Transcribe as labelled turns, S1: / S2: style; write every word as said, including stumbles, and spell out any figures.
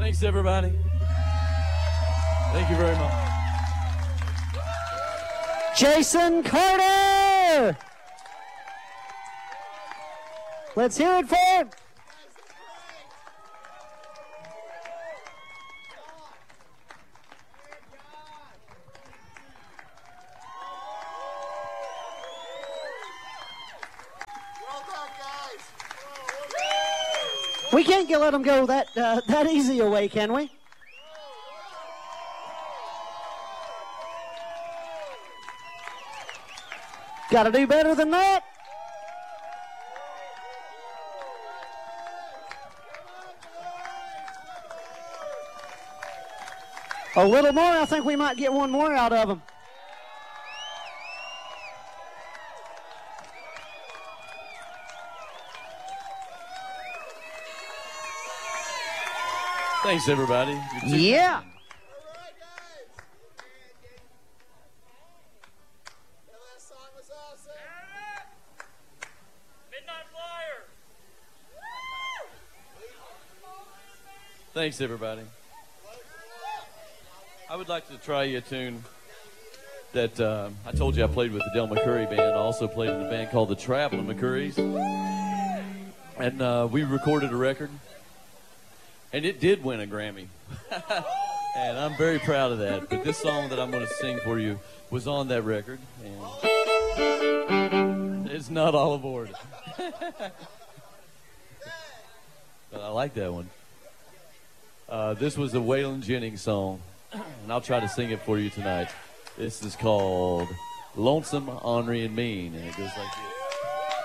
S1: Thanks, everybody. Thank you very much.
S2: Jason Carter! Let's hear it for him. We can't let them go that uh, that easy away, can we? Got to do better than that. A little more, I think we might get one more out of them.
S1: Thanks, everybody.
S2: Yeah.
S1: Thanks, everybody. I would like to try you a tune that uh, I told you I played with the Del McCoury Band. I also played in a band called the Traveling McCourys. And uh, we recorded a record, and it did win a Grammy. And I'm very proud of that. But this song that I'm going to sing for you was on that record, and it's not all aboard. But I like that one. Uh, this was a Waylon Jennings song, and I'll try to sing it for you tonight. This is called Lonesome, Ornery, and Mean, and it goes like this.